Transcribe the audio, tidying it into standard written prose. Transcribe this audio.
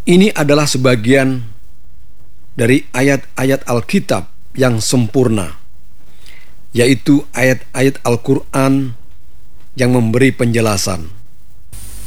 Ini adalah sebagian dari ayat-ayat Alkitab yang sempurna, yaitu ayat-ayat Al-Quran yang memberi penjelasan.